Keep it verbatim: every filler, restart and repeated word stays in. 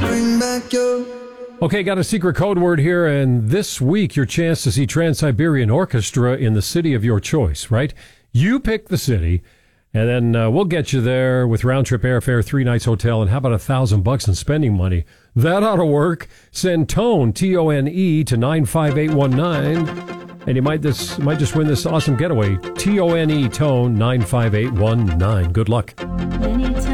Bring back your... Okay, got a secret code word here, and this week your chance to see Trans-Siberian Orchestra in the city of your choice, right? You pick the city, and then uh, we'll get you there with round-trip airfare, three nights hotel, and how about a thousand bucks in spending money? That ought to work. Send TONE, T O N E, to nine five eight one nine, and you might this might just win this awesome getaway. T O N E, TONE, nine five eight one nine. Good luck.